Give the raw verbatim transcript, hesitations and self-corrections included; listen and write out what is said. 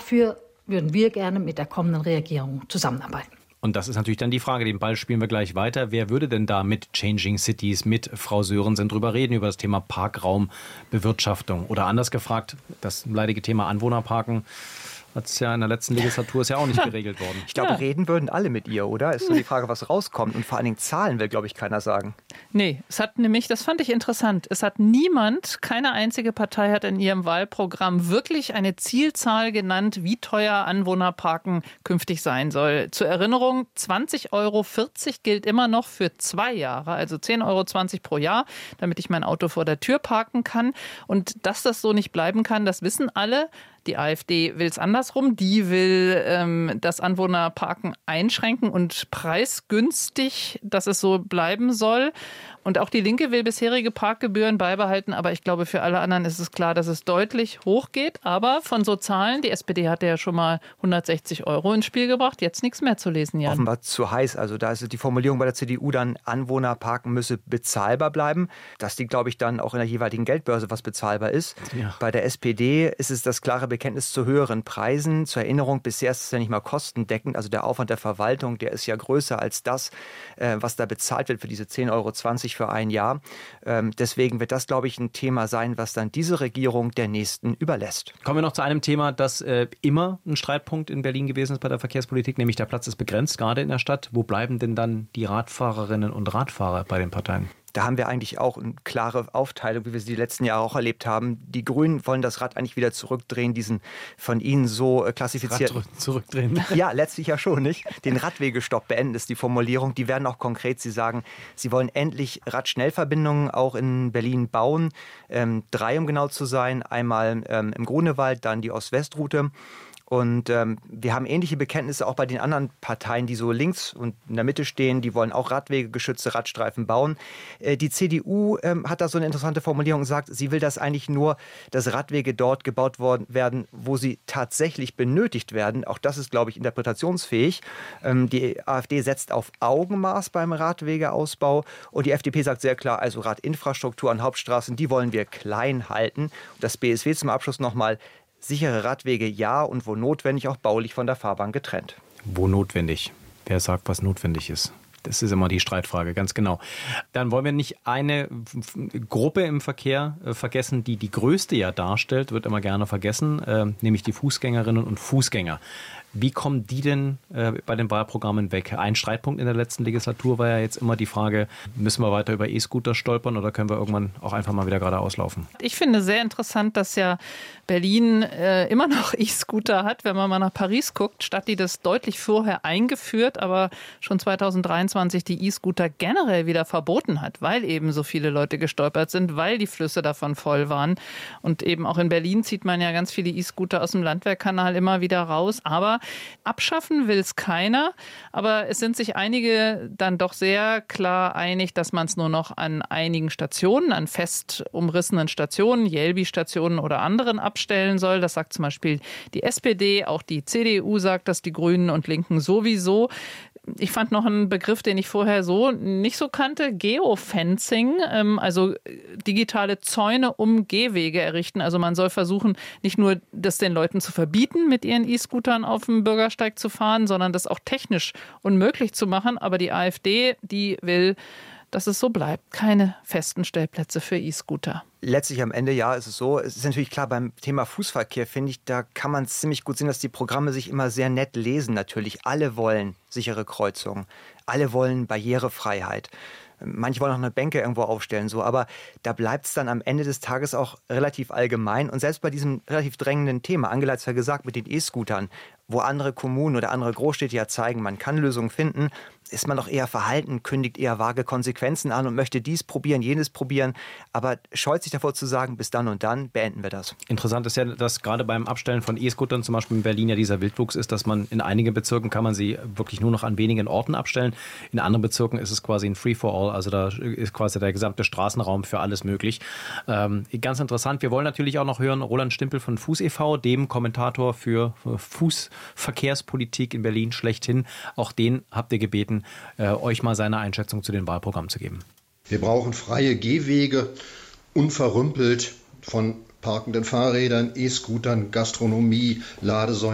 dafür würden wir gerne mit der kommenden Regierung zusammenarbeiten. Und das ist natürlich dann die Frage, den Ball spielen wir gleich weiter. Wer würde denn da mit Changing Cities, mit Frau Sörensen drüber reden, über das Thema Parkraumbewirtschaftung? Oder anders gefragt, das leidige Thema Anwohnerparken hat es ja in der letzten Legislatur ist ja auch nicht geregelt worden. Ich glaube, Ja. reden würden alle mit ihr, oder? Ist nur die Frage, was rauskommt. Und vor allen Dingen Zahlen will, glaube ich, keiner sagen. Nee, es hat nämlich, das fand ich interessant, es hat niemand, keine einzige Partei hat in ihrem Wahlprogramm wirklich eine Zielzahl genannt, wie teuer Anwohnerparken künftig sein soll. Zur Erinnerung, zwanzig Euro vierzig gilt immer noch für zwei Jahre, also zehn Euro zwanzig pro Jahr, damit ich mein Auto vor der Tür parken kann. Und dass das so nicht bleiben kann, das wissen alle. Die AfD will es andersrum. Die will ähm, das Anwohnerparken einschränken und preisgünstig, dass es so bleiben soll. Und auch die Linke will bisherige Parkgebühren beibehalten. Aber ich glaube, für alle anderen ist es klar, dass es deutlich hochgeht. Aber von so Zahlen, die S P D hatte ja schon mal hundertsechzig Euro ins Spiel gebracht, jetzt nichts mehr zu lesen, Jan. Offenbar zu heiß. Also da ist die Formulierung bei der C D U dann, Anwohnerparken müsse bezahlbar bleiben. Dass die, glaube ich, dann auch in der jeweiligen Geldbörse was bezahlbar ist. Ja. Bei der S P D ist es das klare Bekenntnis zu höheren Preisen. Zur Erinnerung, bisher ist es ja nicht mal kostendeckend. Also der Aufwand der Verwaltung, der ist ja größer als das, was da bezahlt wird für diese zehn Euro zwanzig für ein Jahr. Deswegen wird das, glaube ich, ein Thema sein, was dann diese Regierung der nächsten überlässt. Kommen wir noch zu einem Thema, das äh, immer ein Streitpunkt in Berlin gewesen ist bei der Verkehrspolitik, nämlich der Platz ist begrenzt, gerade in der Stadt. Wo bleiben denn dann die Radfahrerinnen und Radfahrer bei den Parteien? Da haben wir eigentlich auch eine klare Aufteilung, wie wir sie die letzten Jahre auch erlebt haben. Die Grünen wollen das Rad eigentlich wieder zurückdrehen, diesen von ihnen so klassifizierten... Rad zurückdrehen? Ja, letztlich ja schon, nicht? Den Radwegestopp beenden ist die Formulierung. Die werden auch konkret, sie sagen, sie wollen endlich Radschnellverbindungen auch in Berlin bauen. Ähm, drei, um genau zu sein. Einmal ähm, im Grunewald, dann die Ost-West-Route. Und ähm, wir haben ähnliche Bekenntnisse auch bei den anderen Parteien, die so links und in der Mitte stehen. Die wollen auch radwegegeschützte Radstreifen bauen. Äh, die C D U ähm, hat da so eine interessante Formulierung und sagt, sie will das eigentlich nur, dass Radwege dort gebaut worden werden, wo sie tatsächlich benötigt werden. Auch das ist, glaube ich, interpretationsfähig. Ähm, die AfD setzt auf Augenmaß beim Radwegeausbau. Und die F D P sagt sehr klar, also Radinfrastruktur an Hauptstraßen, die wollen wir klein halten. Und das B S W zum Abschluss nochmal: Sichere Radwege ja und wo notwendig auch baulich von der Fahrbahn getrennt. Wo notwendig? Wer sagt, was notwendig ist? Das ist immer die Streitfrage, ganz genau. Dann wollen wir nicht eine Gruppe im Verkehr äh, vergessen, die die größte ja darstellt, wird immer gerne vergessen, äh, nämlich die Fußgängerinnen und Fußgänger. Wie kommen die denn äh, bei den Wahlprogrammen weg? Ein Streitpunkt in der letzten Legislatur war ja jetzt immer die Frage, müssen wir weiter über E-Scooter stolpern oder können wir irgendwann auch einfach mal wieder geradeaus laufen? Ich finde sehr interessant, dass ja Berlin äh, immer noch E-Scooter hat, wenn man mal nach Paris guckt. Stadt, die das deutlich vorher eingeführt, aber schon zweitausenddreiundzwanzig die E-Scooter generell wieder verboten hat, weil eben so viele Leute gestolpert sind, weil die Flüsse davon voll waren. Und eben auch in Berlin zieht man ja ganz viele E-Scooter aus dem Landwehrkanal immer wieder raus. Aber abschaffen will es keiner. Aber es sind sich einige dann doch sehr klar einig, dass man es nur noch an einigen Stationen, an fest umrissenen Stationen, Jelbi-Stationen oder anderen abstellen soll. Das sagt zum Beispiel die S P D, auch die C D U sagt das, die Grünen und Linken sowieso. Ich fand noch einen Begriff, den ich vorher so nicht so kannte, Geofencing, also digitale Zäune um Gehwege errichten. Also man soll versuchen, nicht nur das den Leuten zu verbieten, mit ihren E-Scootern auf dem Bürgersteig zu fahren, sondern das auch technisch unmöglich zu machen. Aber die AfD, die will, dass es so bleibt. Keine festen Stellplätze für E-Scooter. Letztlich am Ende, ja, ist es so. Es ist natürlich klar, beim Thema Fußverkehr, finde ich, da kann man es ziemlich gut sehen, dass die Programme sich immer sehr nett lesen. Natürlich, alle wollen sichere Kreuzungen. Alle wollen Barrierefreiheit. Manche wollen auch eine Bänke irgendwo aufstellen, so. Aber da bleibt es dann am Ende des Tages auch relativ allgemein. Und selbst bei diesem relativ drängenden Thema, Angela hat es ja gesagt, mit den E-Scootern, wo andere Kommunen oder andere Großstädte ja zeigen, man kann Lösungen finden, ist man doch eher verhalten, kündigt eher vage Konsequenzen an und möchte dies probieren, jenes probieren, aber scheut sich davor zu sagen, bis dann und dann beenden wir das. Interessant ist ja, dass gerade beim Abstellen von E-Scootern zum Beispiel in Berlin ja dieser Wildwuchs ist, dass man in einigen Bezirken kann man sie wirklich nur noch an wenigen Orten abstellen. In anderen Bezirken ist es quasi ein Free-for-all, also da ist quasi der gesamte Straßenraum für alles möglich. Ähm, ganz interessant. Wir wollen natürlich auch noch hören, Roland Stimpel von Fuß e V, dem Kommentator für Fußverkehrspolitik in Berlin schlechthin. Auch den habt ihr gebeten, Äh, euch mal seine Einschätzung zu den Wahlprogrammen zu geben. Wir brauchen freie Gehwege, unverrümpelt von parkenden Fahrrädern, E-Scootern, Gastronomie, Ladesäulen.